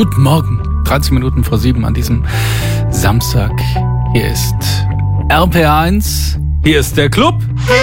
Guten Morgen, 30 Minuten vor 7 an diesem Samstag. Hier ist RPR1, hier ist der Club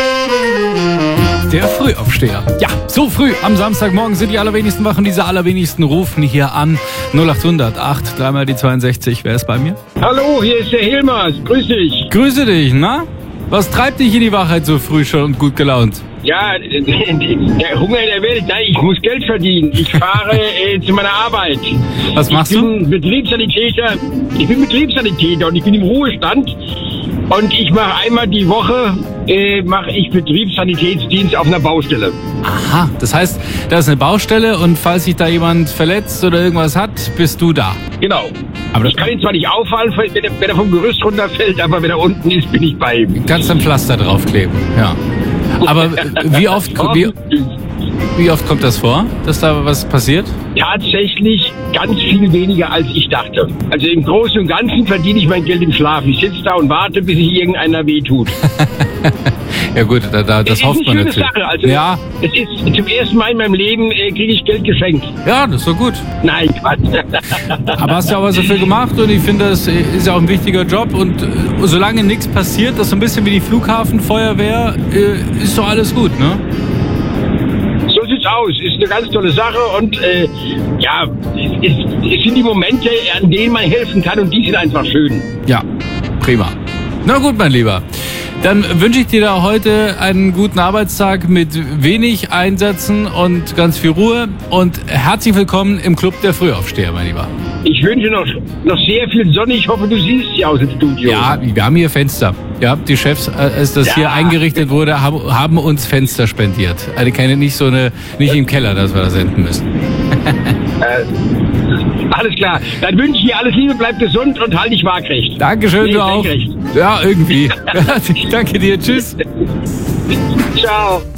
der Frühaufsteher. Ja, so früh am Samstagmorgen sind die allerwenigsten wach und diese allerwenigsten rufen hier an. 0800 8, dreimal die 62. Wer ist bei mir? Hallo, hier ist der Hilmers. Grüß dich. Grüße dich, na? Was treibt dich in die Wachheit so früh schon und gut gelaunt? Ja, der Hunger in der Welt. Nein, ich muss Geld verdienen. Ich fahre zu meiner Arbeit. Was machst du? du? Ich bin Betriebssanitäter und ich bin im Ruhestand. Und ich mache einmal die Woche Betriebssanitätsdienst auf einer Baustelle. Aha, das heißt, da ist eine Baustelle und falls sich da jemand verletzt oder irgendwas hat, bist du da. Genau. Aber ich kann ihn zwar nicht auffallen, wenn er vom Gerüst runterfällt, aber wenn er unten ist, bin ich bei ihm. Kannst ein Pflaster draufkleben, ja. Aber wie oft kommt das vor, dass da was passiert? Tatsächlich ganz viel weniger, als ich dachte. Also im Großen und Ganzen verdiene ich mein Geld im Schlaf. Ich sitze da und warte, bis sich irgendeiner wehtut. Ja gut, das hofft man natürlich. Sache. Also ja. Es ist zum ersten Mal in meinem Leben kriege ich Geld geschenkt. Ja, das ist doch gut. Nein, Quatsch. Aber hast ja auch was dafür gemacht und ich finde, das ist ja auch ein wichtiger Job und solange nichts passiert, das ist so ein bisschen wie die Flughafenfeuerwehr, ist doch alles gut, ne? So sieht's aus. Ist eine ganz tolle Sache und es sind die Momente, an denen man helfen kann und die sind einfach schön. Ja, prima. Na gut, mein Lieber. Dann wünsche ich dir da heute einen guten Arbeitstag mit wenig Einsätzen und ganz viel Ruhe und herzlich willkommen im Club der Frühaufsteher, mein Lieber. Ich wünsche noch sehr viel Sonne. Ich hoffe, du siehst sie aus dem Studio. Ja, wir haben hier Fenster. Ja, die Chefs, als das hier eingerichtet wurde, haben uns Fenster spendiert. Also keine nicht im Keller, dass wir das senden müssen. Alles klar. Dann wünsche ich dir alles Liebe, bleib gesund und halt dich waagrecht. Dankeschön, du auch. Senkrecht. Ja, irgendwie. Danke dir. Tschüss. Ciao.